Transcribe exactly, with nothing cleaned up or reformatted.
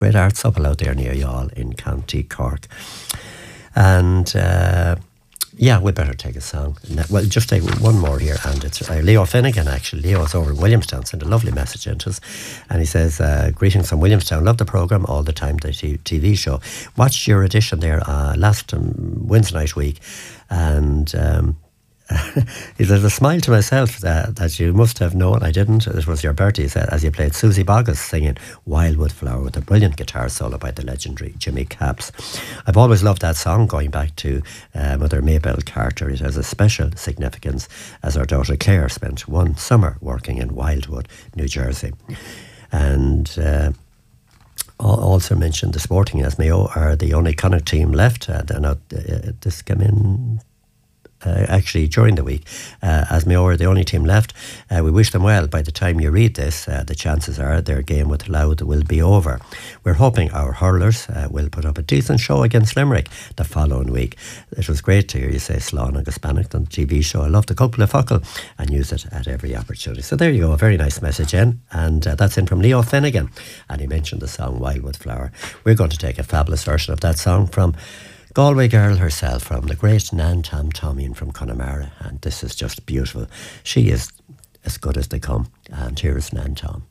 Great art supple out there near Youghal in County Cork. And uh, yeah, we better take a song. Well, just take one more here, and it's uh, Leo Finnegan, actually. Leo's over in Williamstown, sent a lovely message into us. And he says, uh, greetings from Williamstown. Love the programme all the time, the T V show. Watched your edition there uh, last um, Wednesday night week. And um, he says, a smile to myself that, that you must have known I didn't. It was your birthday, he said, as you played Susie Boggess singing Wildwood Flower with a brilliant guitar solo by the legendary Jimmy Capps. I've always loved that song, going back to uh, Mother Maybelle Carter. It has a special significance as our daughter Claire spent one summer working in Wildwood, New Jersey. And uh, also mentioned the Sporting as Mayo are the only Connacht team left. Uh, they're not, uh, this came in Uh, actually during the week, uh, as Mayo are the only team left. Uh, we wish them well. By the time you read this, uh, the chances are their game with Louth will be over. We're hoping our hurlers uh, will put up a decent show against Limerick the following week. It was great to hear you say Slán agus Bannacht on the T V show. I love the couple of fuckle and use it at every opportunity. So there you go, a very nice message in, and uh, that's in from Leo Finnegan, and he mentioned the song Wildwood Flower. We're going to take a fabulous version of that song from Galway girl herself, from the great Nan Tom Tommy from Connemara, and this is just beautiful. She is as good as they come, and here's Nan Tom.